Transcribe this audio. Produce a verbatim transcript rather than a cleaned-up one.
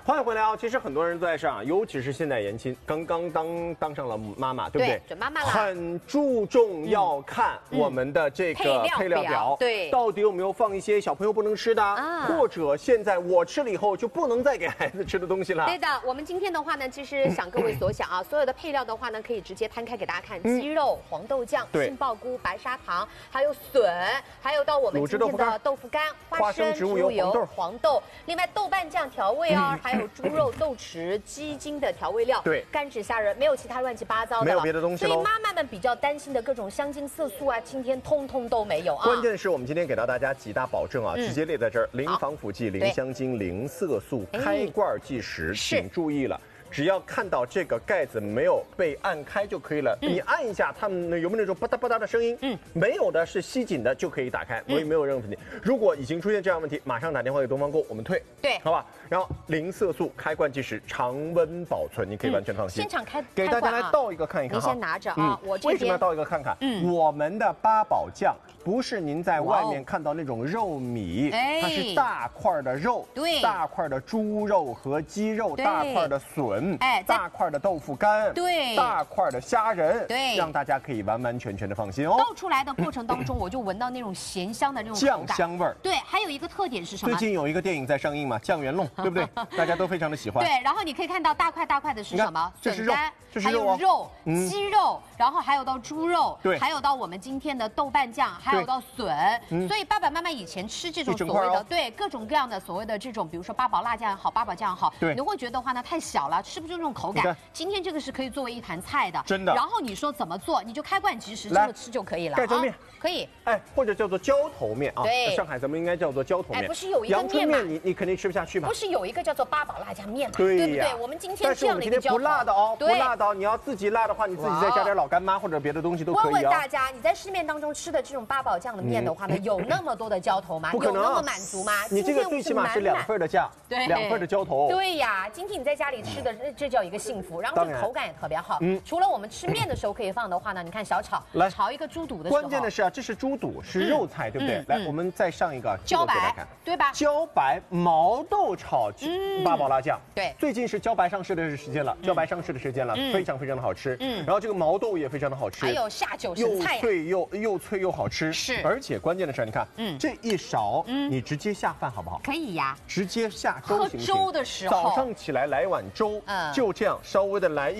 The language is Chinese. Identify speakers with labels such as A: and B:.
A: 欢迎回来啊！其实很多人都在上，尤其是现在年轻，刚刚当当上了妈妈，对不对？
B: 对，准妈妈了。
A: 很注重要看我们的这个配料表，
B: 对，
A: 到底有没有放一些小朋友不能吃的，啊、或者现在我吃了以后就不能再给孩子吃的东西了。
B: 对的，我们今天的话呢，其实想各位所想啊，所有的配料的话呢，可以直接摊开给大家看，鸡肉、黄豆酱、杏鲍菇、白砂糖，还有笋，还有到我们今天的豆腐干、花生、植物油、黄豆，另外豆瓣酱调味哦，还有猪肉、豆豉、鸡精的调味料，
A: 对，
B: 干制虾仁，没有其他乱七八糟的了，
A: 没有别的东西。
B: 所以妈妈们比较担心的各种香精、色素啊，今天通通都没有啊。
A: 关键是我们今天给到大家几大保证啊，直接列在这儿：零防腐剂、零香精、零色素，开罐即食，请注意了。只要看到这个盖子没有被按开就可以了。嗯、你按一下，它们有没有那种吧嗒吧嗒的声音？嗯，没有的是吸紧的就可以打开，没、嗯、没有任何问题。如果已经出现这样问题，马上打电话给东方购，我们退。
B: 对，
A: 好吧。然后零色素，开罐即食，常温保存，你可以完全放心。
B: 现场开，
A: 给大家来倒一个看一看。
B: 您先拿着啊，我这边
A: 为什么要倒一个看看？嗯，我们的八宝酱不是您在外面看到那种肉米，它是大块的肉，
B: 对，
A: 大块的猪肉和鸡肉，大块的笋，哎，大块的豆腐干，
B: 对，
A: 大块的虾仁，
B: 对，
A: 让大家可以完完全全的放心哦。
B: 倒出来的过程当中，我就闻到那种咸香的那种
A: 酱香味儿。
B: 对，还有一个特点是什么？
A: 最近有一个电影在上映嘛，《酱园弄》，对不对？大家都非常的喜欢。
B: 对，然后你可以看到大块大块的是什么？
A: 这是肉，这是
B: 肉，还有肉，鸡肉，然后还有到猪肉，
A: 对，
B: 还有到我们今天的豆瓣酱，还有到笋。所以爸爸妈妈以前吃这种所谓的对各种各样的所谓的这种，比如说八宝辣酱也好，八宝酱也好，
A: 对，
B: 你会觉得的话呢太小了，吃不出这种口感。今天这个是可以作为一盘菜的，
A: 真的。
B: 然后你说怎么做，你就开罐即食，这么吃就可以了。
A: 盖浇面
B: 可以，
A: 哎，或者叫做浇头面啊。
B: 对，
A: 上海咱们应该叫做浇头面。
B: 哎，不是有一个
A: 阳春面，你你肯定吃不下去吧？
B: 不是有一个叫做八宝辣酱面嘛？
A: 对
B: 对不对？我们今天这样的一个浇头，
A: 不辣的哦，不辣的哦。你要自己辣的话，你自己再加点老干妈或者别的东西都可以。
B: 问问大家，你在市面当中吃的这种八宝酱的面的话呢，有那么多的浇头吗？有那么满足吗？
A: 你这个最起码是两份的酱，
B: 对，
A: 两份的浇头。
B: 对呀，今天你在家里吃的，这叫一个幸福。然后这口感也特别好。嗯，除了我们吃面的时候可以放的话呢，你看小炒来炒一个猪肚的时候，
A: 关键的是啊，这是猪肚，是肉菜，对不对？来，我们再上一个
B: 茭白，对吧？
A: 茭白毛豆炒八宝辣酱，
B: 对，
A: 最近是茭白上市的时间了，茭白上市的时间了，非常非常的好吃。嗯，然后这个毛豆也非常的好吃，
B: 还有下酒生菜，
A: 又脆又又脆又好吃。
B: 是，
A: 而且关键的是，你看，嗯，这一勺，嗯，你直接下饭好不好？
B: 可以呀，
A: 直接下粥行不行？
B: 喝粥的时候，
A: 早上起来来碗粥，嗯，就这样稍微的来一。